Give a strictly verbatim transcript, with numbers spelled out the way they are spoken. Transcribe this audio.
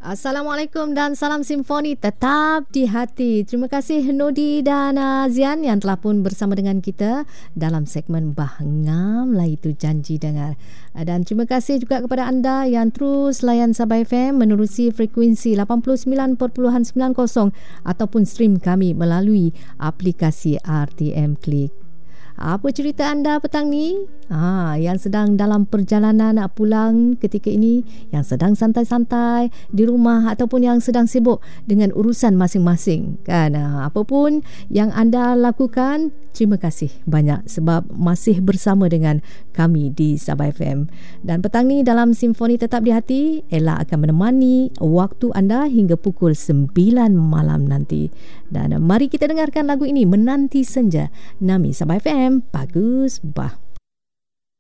Assalamualaikum dan salam simfoni tetap di hati. Terima kasih Nodi dan uh, Zian yang telah pun bersama dengan kita dalam segmen Bah Ngam lah itu janji dengar. Uh, dan terima kasih juga kepada anda yang terus layan Sabah F M menerusi frekuensi lapan puluh sembilan perpuluhan sembilan kosong ataupun stream kami melalui aplikasi R T M Klik. Apa cerita anda petang ni? Ha, yang sedang dalam perjalanan nak pulang ketika ini, yang sedang santai-santai di rumah ataupun yang sedang sibuk dengan urusan masing-masing kan. Ha, apa pun yang anda lakukan, terima kasih banyak sebab masih bersama dengan kami di Sabah F M. Dan petang ni dalam Simfoni Tetap di Hati, Ella akan menemani waktu anda hingga pukul sembilan malam nanti. Dan mari kita dengarkan lagu ini, Menanti Senja, Nami Sabah F M. Bagus bah.